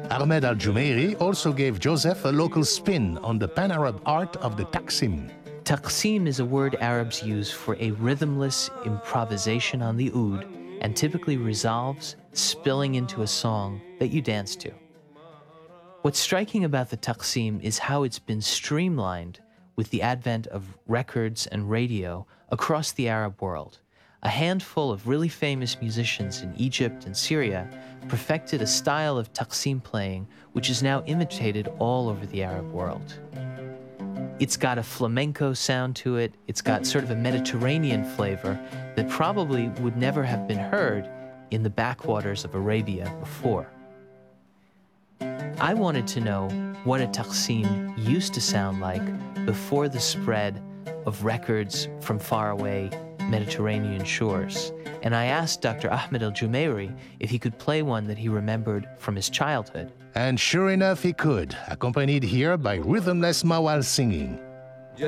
Ahmed Al-Jumeiri also gave Joseph a local spin on the pan-Arab art of the taqsim. Taqsim is a word Arabs use for a rhythmless improvisation on the oud and typically resolves spilling into a song that you dance to. What's striking about the taqsim is how it's been streamlined with the advent of records and radio across the Arab world. A handful of really famous musicians in Egypt and Syria perfected a style of taqsim playing which is now imitated all over the Arab world. It's got a flamenco sound to it. It's got sort of a Mediterranean flavor that probably would never have been heard in the backwaters of Arabia before. I wanted to know what a taqsim used to sound like before the spread of records from faraway Mediterranean shores. And I asked Dr. Ahmed Al-Jumeiri if he could play one that he remembered from his childhood. And sure enough, he could, accompanied here by rhythmless mawal singing.